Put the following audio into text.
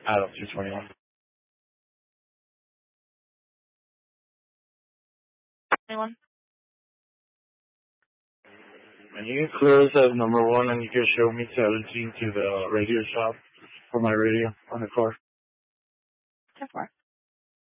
Adult 221. Anyone? And you can clear this as number 1 and you can show me 17 to the radio shop for my radio on the car. 10-4.